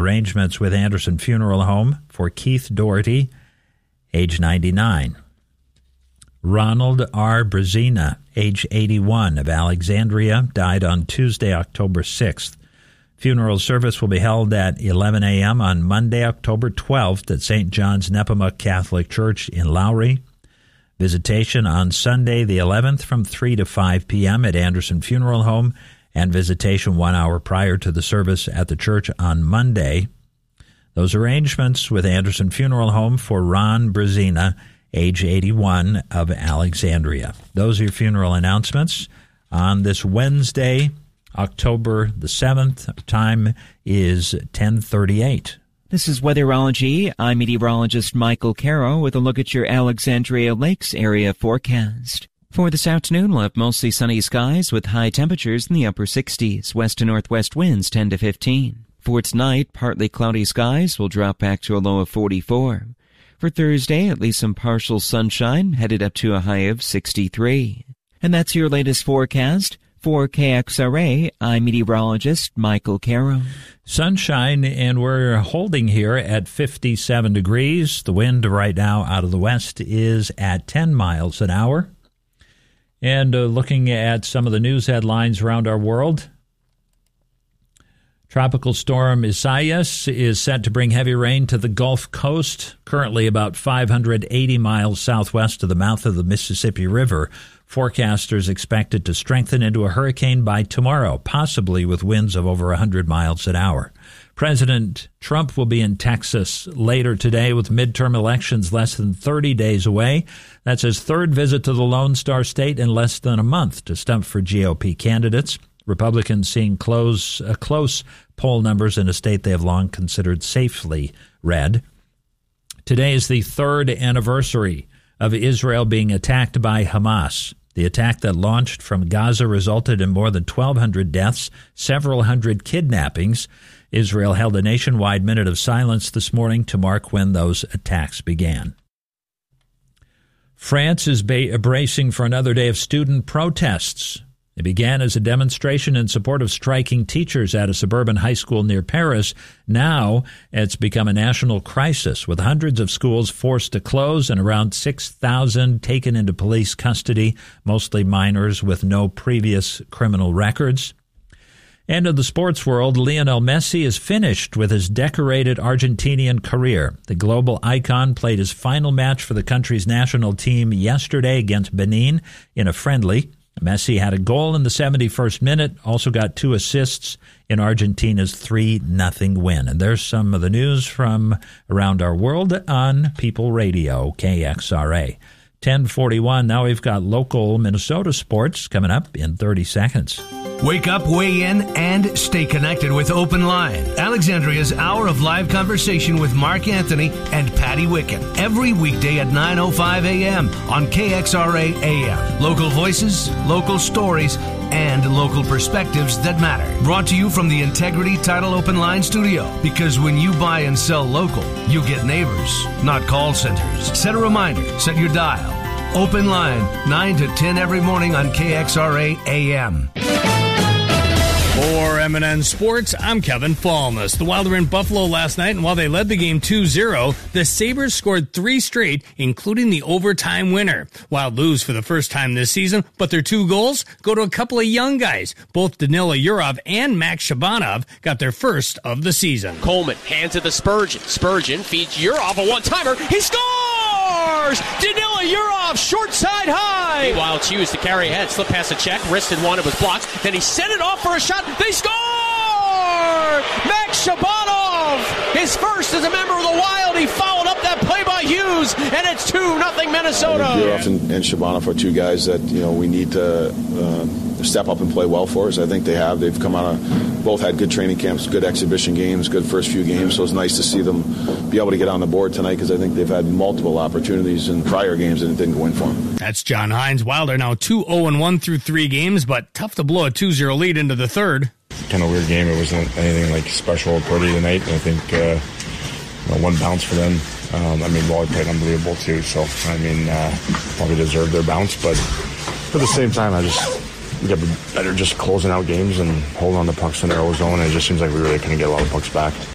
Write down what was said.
Arrangements with Anderson Funeral Home for Keith Doherty, age 99. Ronald R. Brzezina, age 81, of Alexandria, died on Tuesday, October 6th. Funeral service will be held at 11 a.m. on Monday, October 12th at St. John's Nepomuk Catholic Church in Lowry. Visitation on Sunday, the 11th, from 3 to 5 p.m. at Anderson Funeral Home, and visitation 1 hour prior to the service at the church on Monday. Those arrangements with Anderson Funeral Home for Ron Brzezina, age 81, of Alexandria. Those are your funeral announcements on this Wednesday, October the 7th. Time is 10:38. This is Weatherology. I'm meteorologist Michael Caro with a look at your Alexandria Lakes area forecast. For this afternoon, we'll have mostly sunny skies with high temperatures in the upper 60s, west to northwest winds 10 to 15. For tonight, partly cloudy skies will drop back to a low of 44. For Thursday, at least some partial sunshine, headed up to a high of 63. And that's your latest forecast. For KXRA, I'm meteorologist Michael Caro. Sunshine, and we're holding here at 57 degrees. The wind right now out of the west is at 10 miles an hour. And looking at some of the news headlines around our world, Tropical Storm Isaias is set to bring heavy rain to the Gulf Coast, currently about 580 miles southwest of the mouth of the Mississippi River. Forecasters expect it to strengthen into a hurricane by tomorrow, possibly with winds of over 100 miles an hour. President Trump will be in Texas later today with midterm elections less than 30 days away. That's his third visit to the Lone Star State in less than a month to stump for GOP candidates. Republicans seeing close poll numbers in a state they have long considered safely red. Today is the third anniversary of Israel being attacked by Hamas. The attack that launched from Gaza resulted in more than 1,200 deaths, several hundred kidnappings. Israel held a nationwide minute of silence this morning to mark when those attacks began. France is bracing for another day of student protests. It began as a demonstration in support of striking teachers at a suburban high school near Paris. Now it's become a national crisis, with hundreds of schools forced to close and around 6,000 taken into police custody, mostly minors with no previous criminal records. And in the sports world, Lionel Messi is finished with his decorated Argentinian career. The global icon played his final match for the country's national team yesterday against Benin in a friendly. Messi had a goal in the 71st minute, also got 2 assists in Argentina's 3-0 win. And there's some of the news from around our world on People Radio, KXRA. 10:41, now we've got local Minnesota sports coming up in 30 seconds. Wake up, weigh in, and stay connected with Open Line, Alexandria's hour of live conversation with Mark Anthony and Patty Wicken. Every weekday at 9:05 a.m. on KXRA AM. Local voices, local stories, and local perspectives that matter. Brought to you from the Integrity Title Open Line studio. Because when you buy and sell local, you get neighbors, not call centers. Set a reminder, set your dial. Open Line, 9 to 10 every morning on KXRA AM. For MNN Sports, I'm Kevin Falmus. The Wild were in Buffalo last night, and while they led the game 2-0, the Sabres scored 3 straight, including the overtime winner. Wild lose for the first time this season, but their 2 goals go to a couple of young guys. Both Danila Yurov and Max Shabanov got their first of the season. Coleman hands to the Spurgeon. Spurgeon feeds Yurov a one-timer. He scores! Danila Yurov, short side high. Meanwhile, Hughes to carry ahead, slip past a check, wristed one, it was blocked. Then he sent it off for a shot. They scored! Max Shabanov, his first as a member of the Wild. He followed up that play by Hughes, and it's 2-0 Minnesota. Yurov and Shabanov are 2 guys that we need to step up and play well for us. I think they have. They've come out of, both had good training camps, good exhibition games, good first few games. So it's nice to see them be able to get on the board tonight because I think they've had multiple opportunities in prior games and it didn't go in for them. That's John Hines. Wild are now 2-0-1 through 3 games, but tough to blow a 2-0 lead into the third. Kind of weird game. It wasn't anything like special or pretty tonight. And I think one bounce for them. Wally played unbelievable too. So probably deserved their bounce, but at the same time, we got better just closing out games and holding on the pucks in their own zone. And it just seems like we really couldn't get a lot of pucks back.